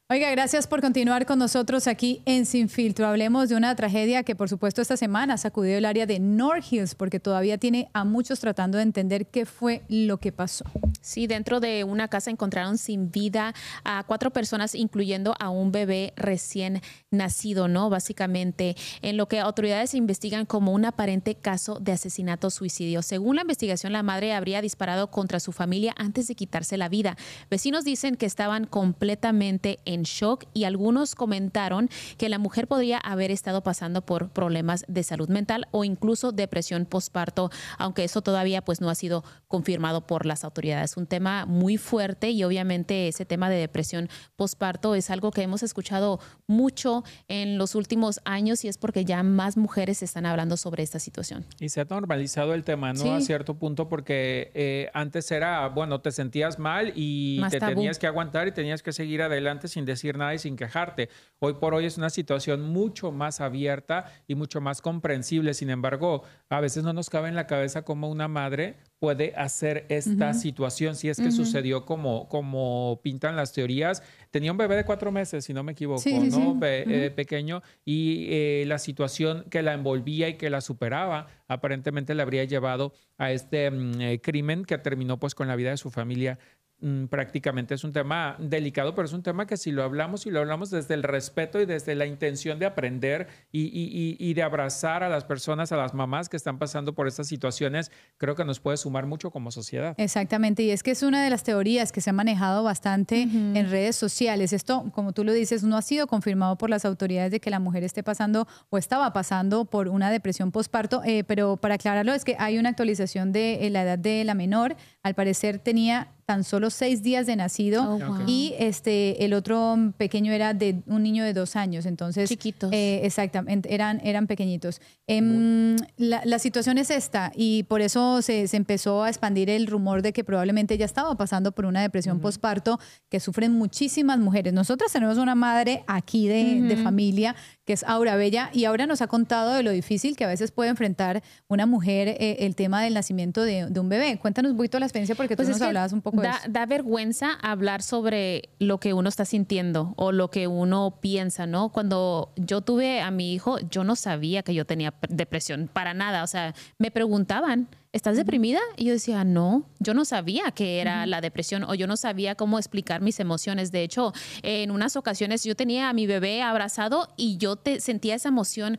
Oiga, gracias por continuar con nosotros aquí en Sin Filtro. Hablemos de una tragedia que, por supuesto, esta semana ha sacudido el área de North Hills porque todavía tiene a muchos tratando de entender qué fue lo que pasó. Sí, dentro de una casa encontraron sin vida a 4 personas, incluyendo a un bebé recién nacido, ¿no? Básicamente, en lo que autoridades investigan como un aparente caso de asesinato-suicidio. Según la investigación, la madre habría disparado contra su familia antes de quitarse la vida. Vecinos dicen que estaban completamente en shock y algunos comentaron que la mujer podría haber estado pasando por problemas de salud mental o incluso depresión postparto, aunque eso todavía pues no ha sido confirmado por las autoridades. Un tema muy fuerte y obviamente ese tema de depresión postparto es algo que hemos escuchado mucho en los últimos años y es porque ya más mujeres están hablando sobre esta situación. Y se ha normalizado el tema, ¿no? Sí. A cierto punto porque antes era, bueno, te sentías mal y Más te tabú. tenías que aguantar y tenías que seguir adelante sin decir nada y sin quejarte. Hoy por hoy es una situación mucho más abierta y mucho más comprensible. Sin embargo, a veces no nos cabe en la cabeza cómo una madre puede hacer esta situación, si es que sucedió como pintan las teorías. Tenía un bebé de 4 meses, si no me equivoco, Sí, sí, ¿no? sí. Pequeño, y la situación que la envolvía y que la superaba, aparentemente le habría llevado a este crimen que terminó pues con la vida de su familia. Prácticamente es un tema delicado, pero es un tema que si lo hablamos desde el respeto y desde la intención de aprender y de abrazar a las personas, a las mamás que están pasando por estas situaciones, creo que nos puede sumar mucho como sociedad. Exactamente, y es que es una de las teorías que se ha manejado bastante en redes sociales. Esto, como tú lo dices, no ha sido confirmado por las autoridades de que la mujer esté pasando o estaba pasando por una depresión postparto, pero para aclararlo es que hay una actualización de la edad de la menor. Al parecer tenía tan solo 6 días de nacido Oh, wow. y el otro pequeño era de un niño de 2 años, entonces Chiquitos. exactamente, eran pequeñitos. La situación es esta y por eso se empezó a expandir el rumor de que probablemente ella estaba pasando por una depresión postparto que sufren muchísimas mujeres. Nosotras tenemos una madre aquí de familia que es Aura Bella y Aura nos ha contado de lo difícil que a veces puede enfrentar una mujer el tema del nacimiento de un bebé. Cuéntanos un poquito la experiencia porque Pues tú es nos que hablabas un poco de eso. da vergüenza hablar sobre lo que uno está sintiendo o lo que uno piensa, ¿no? Cuando yo tuve a mi hijo, yo no sabía que yo tenía depresión, para nada. O sea, me preguntaban, ¿estás deprimida? Y yo decía, no, yo no sabía que era la depresión o yo no sabía cómo explicar mis emociones. De hecho, en unas ocasiones yo tenía a mi bebé abrazado y yo sentía esa emoción